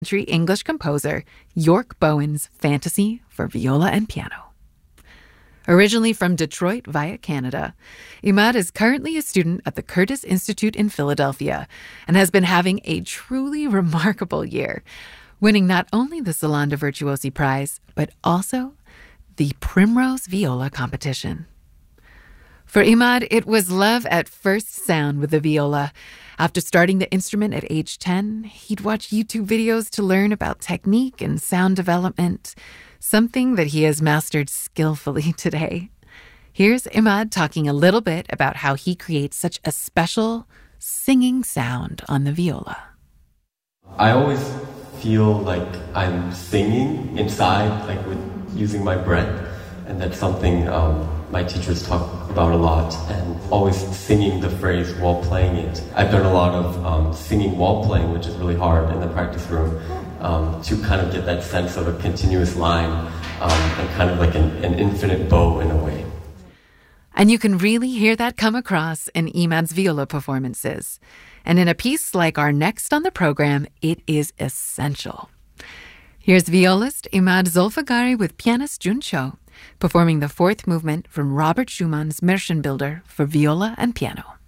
English composer York Bowen's Fantasy for Viola and Piano. Originally from Detroit via Canada, Imad is currently a student at the Curtis Institute in Philadelphia and has been having a truly remarkable year, winning not only the Salon de Virtuosi Prize, but also the Primrose Viola competition. For Imad, it was love at first sound with the viola. After starting the instrument at age 10, he'd watch YouTube videos to learn about technique and sound development, something that he has mastered skillfully today. Here's Imad talking a little bit about how he creates such a special singing sound on the viola. I always feel like I'm singing inside, like with using my breath, and that's something my teachers talk about a lot, and always singing the phrase while playing it. I've done a lot of singing while playing, which is really hard in the practice room, to kind of get that sense of a continuous line and kind of like an infinite bow in a way. And you can really hear that come across in Imad's viola performances. And in a piece like our next on the program, it is essential. Here's violist Imad Zolfagari with pianist Jun Cho, performing the fourth movement from Robert Schumann's Märchenbilder for viola and piano.